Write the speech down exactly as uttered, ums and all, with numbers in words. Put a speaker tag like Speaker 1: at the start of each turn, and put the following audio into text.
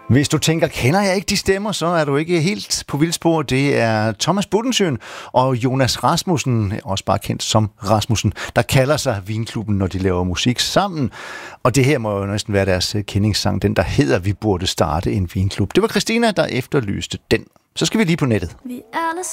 Speaker 1: Hvis du tænker, kender jeg ikke de stemmer, så er du ikke helt på vildspor. Det er Thomas Bodensjøen og Jonas Rasmussen, også bare kendt som Rasmussen, der kalder sig Vinklubben, når de laver musik sammen. Og det her må jo næsten være deres kendingssang, den der hedder Vi burde starte en vinklub. Det var Christina, der efterlyste den. Så skal vi lige på nettet.
Speaker 2: Vi alle